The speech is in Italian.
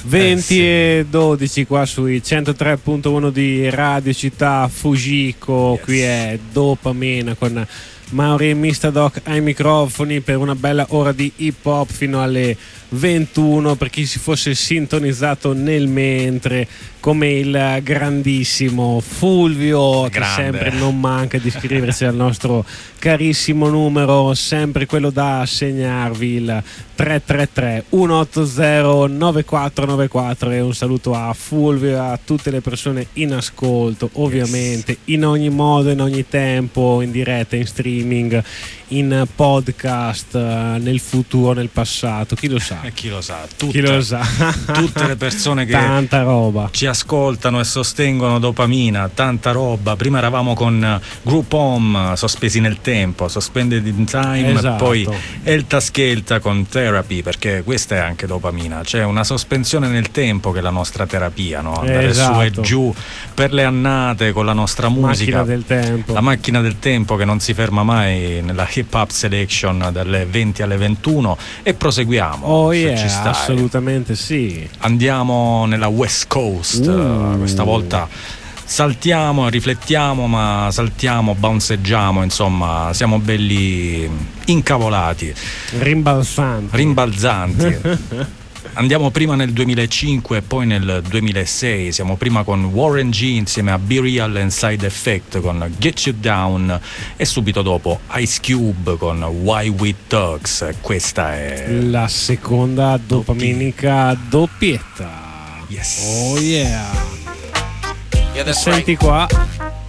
20:12 qua sui 103.1 di Radio Città Fujiko. Qui è Dopamina con Mauri e Mistadoc ai microfoni per una bella ora di hip hop fino alle 21, per chi si fosse sintonizzato nel mentre, come il grandissimo Fulvio, che sempre non manca di iscriversi al nostro carissimo numero, sempre quello da segnarvi, il 333 180 9494. E un saluto a Fulvio e a tutte le persone in ascolto, ovviamente in ogni modo, in ogni tempo, in diretta, in streaming, in podcast, nel futuro, nel passato, chi lo sa? Chi lo sa? Tutte le persone che tanta roba ci ascoltano e sostengono Dopamina, tanta roba. Prima eravamo con Group Home, sospesi nel tempo, Suspended in Time, esatto. Poi Elta Skelta con Therapy, perché questa è anche Dopamina, c'è una sospensione nel tempo che è la nostra terapia, no? Andare su e giù per le annate con la nostra musica, la macchina del tempo che non si ferma mai nella Hip Hop Selection dalle 20 alle 21, e proseguiamo. Assolutamente sì. Andiamo nella West Coast, questa volta saltiamo, riflettiamo, ma saltiamo, bounceggiamo, insomma siamo belli incavolati, rimbalzanti. Andiamo prima nel 2005 e poi nel 2006. Siamo prima con Warren G insieme a Be Real and Side Effect con Get You Down, e subito dopo Ice Cube con Why We Talks. Questa è la seconda dopaminica doppietta. Yes. Oh yeah. Yeah, that's senti right. qua.